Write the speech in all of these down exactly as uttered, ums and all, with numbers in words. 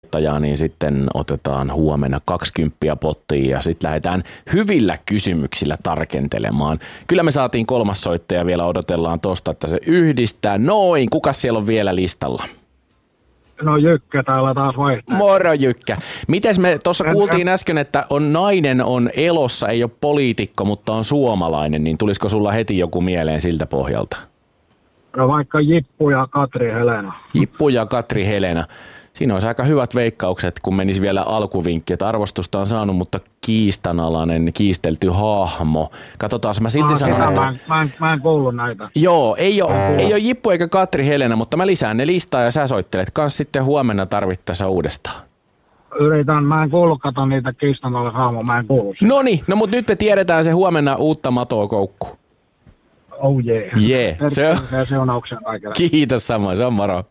niin sitten otetaan huomenna kaksikymmentä pottiin ja sitten lähdetään hyvillä kysymyksillä tarkentelemaan. Kyllä me saatiin kolmas soittaja, vielä odotellaan tosta, että se yhdistää. Noin, kukas siellä on vielä listalla? No Jykkä täällä taas vaihtaa. Moro Jykkä. Mites me tuossa kuultiin äsken, että on nainen on elossa, ei ole poliitikko, mutta on suomalainen, niin tulisiko sulla heti joku mieleen siltä pohjalta? No vaikka Jippu ja Katri Helena. Jippu ja Katri Helena. Siinä olisi aika hyvät veikkaukset, kun menisi vielä alkuvinkki, että arvostusta on saanut, mutta kiistanalainen, kiistelty hahmo. Katsotaan, mä silti ah, sanon, että... Mä en, mä, en, mä en kuullut näitä. Joo, ei ole, ei ole Jippu eikä Katri Helena, mutta mä lisään ne listaa ja sä soittelet kans sitten huomenna tarvittaessa uudestaan. Yritän, mä en kuullut, kato niitä kiistanalainen hahmo, mä en kuullut. Noniin, no mut nyt me tiedetään se huomenna uutta matoa koukku. Oh jee. Yeah. Jee, yeah. Se on... Seunauksen kaikille. Kiitos samoin, se on moro.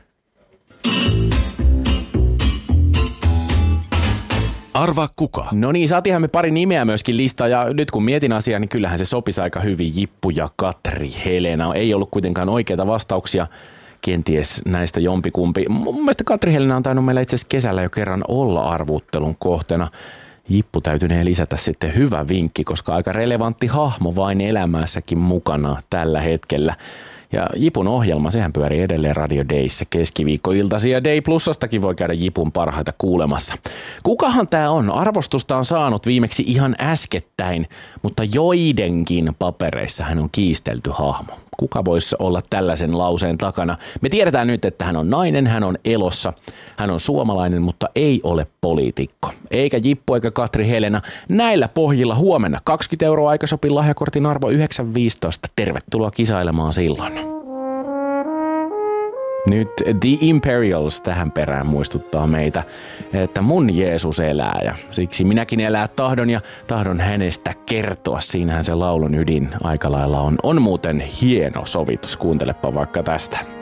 Arvaa kuka? No niin, saatiinhan me pari nimeä myöskin listaa ja nyt kun mietin asiaa, niin kyllähän se sopisi aika hyvin. Jippu ja Katri Helena. Ei ollut kuitenkaan oikeita vastauksia, kenties näistä jompikumpi. Mun mielestä Katri Helena on tainnut meillä itse asiassa kesällä jo kerran olla arvuuttelun kohteena. Jippu täytynee lisätä sitten hyvä vinkki, koska aika relevantti hahmo vain elämässäkin mukana tällä hetkellä. Ja Jipun ohjelma, sehän pyörii edelleen Radio Dayssä keskiviikkoiltaisin ja Day Plusastakin voi käydä Jipun parhaita kuulemassa. Kukahan tää on? Arvostusta on saanut viimeksi ihan äskettäin, mutta joidenkin papereissa hän on kiistelty hahmo. Kuka voisi olla tällaisen lauseen takana? Me tiedetään nyt, että hän on nainen, hän on elossa, hän on suomalainen, mutta ei ole poliitikko. Eikä Jippu eikä Katri Helena. Näillä pohjilla huomenna kaksikymmentä euroa aikasopin lahjakortin arvo yhdeksän viisitoista. Tervetuloa kisailemaan silloin. Nyt The Imperials tähän perään muistuttaa meitä, että mun Jeesus elää ja siksi minäkin elää tahdon ja tahdon hänestä kertoa. Siinähän se laulun ydin aika lailla on. On muuten hieno sovitus, kuuntelepa vaikka tästä.